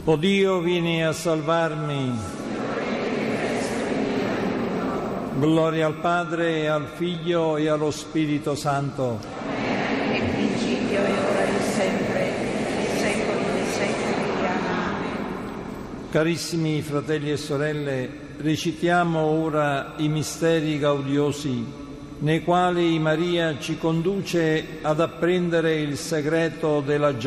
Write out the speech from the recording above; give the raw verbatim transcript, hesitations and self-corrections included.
O Dio, vieni a salvarmi. Gloria al Padre, e al Figlio, e allo Spirito Santo. Nel principio e ora e sempre, nei secoli dei secoli. Amen. Carissimi fratelli e sorelle, recitiamo ora i misteri gaudiosi, nei quali Maria ci conduce ad apprendere il segreto della gioia.